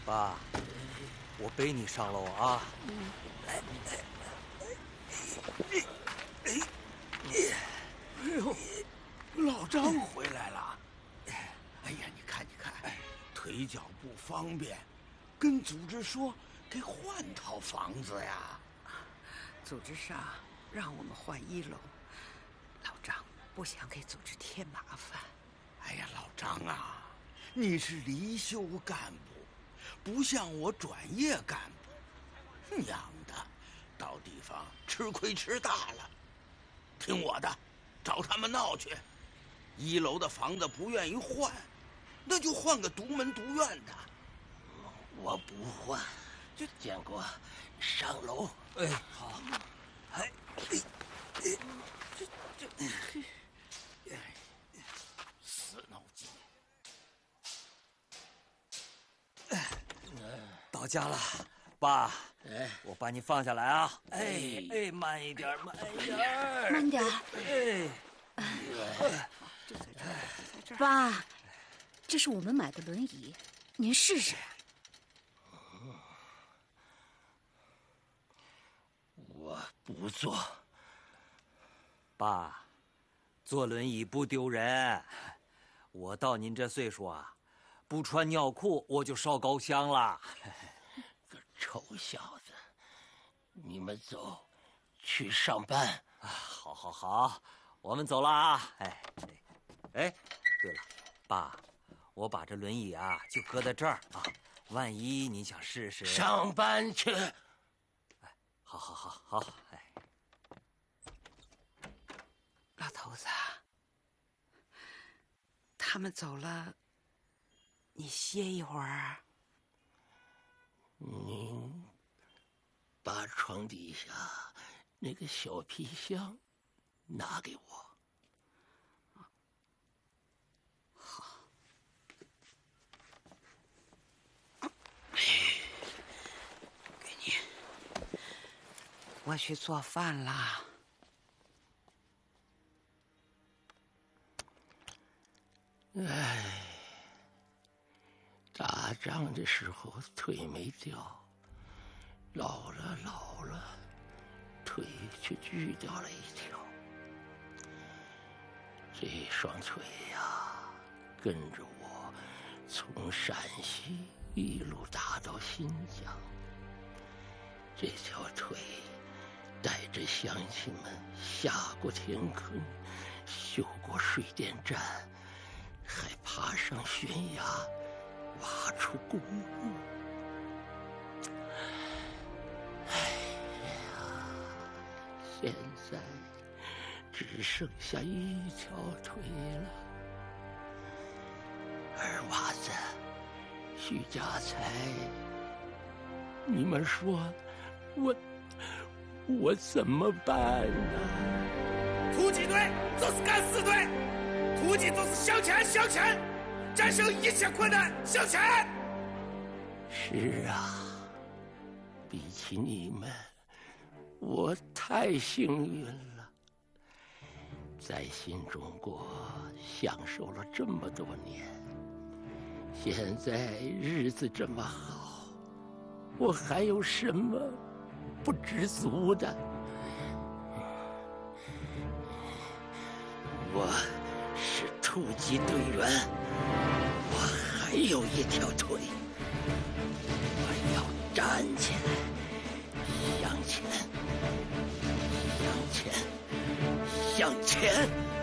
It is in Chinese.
爸，我背你上楼啊。来， 哎呦，老张回来了。哎呀，你看，腿脚不方便，跟组织说给换套房子呀。 组织上让我们换1楼，老张不想给组织添麻烦。 哎呀，老张啊，你是离休干部，不像我转业干部，娘的，到地方吃亏吃大了。听我的，找他们闹去。1楼的房子不愿意换，那就换个独门独院的。 我不换，就建国上楼。 哎，好。哎， 死脑筋。 到家了，爸。 哎， 我把你放下来啊！哎，慢一点，慢一点， 慢点。 就在这儿， 爸，这是我们买的轮椅，您试试。 我不坐。 爸，坐轮椅不丢人。我到您这岁数啊，不穿尿裤我就烧高香了。 个臭小子，你们走，去上班。 好，我们走了啊！哎，对了，爸，我把这轮椅啊就搁在这儿啊，万一你想试试。 上班去。 好，哎。 老头子，他们走了，你歇一会儿。 您把床底下那个小皮箱拿给我。 好。给你。我去做饭啦。 哎，打仗的时候腿没掉，老了，腿却锯掉了一条。这双腿呀，跟着我从陕西一路打到新疆。这条腿带着乡亲们下过田坑，修过水电站，还爬上悬崖，挖出公路。哎呀，现在只剩下一条腿了。二娃子，徐家财，你们说我怎么办呢？ 突击队就是敢死队，突击就是向前，战胜一切困难，向前。 是啊，比起你们，我太幸运了，在新中国享受了这么多年，现在日子这么好，我还有什么不知足的？我是突击队员，我还有一条腿，我要站起来，向前，向前，向前。